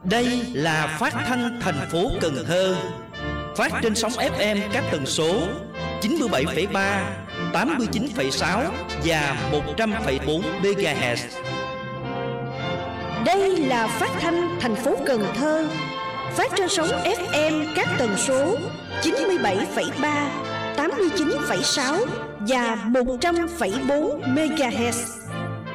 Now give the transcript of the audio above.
Đây là phát thanh thành phố Cần Thơ, phát trên sóng FM các tần số 97,3, 89,6 và 100,4 MHz. Đây là phát thanh thành phố Cần Thơ, phát trên sóng FM các tần số 97,3, 89,6 và 100,4 MHz.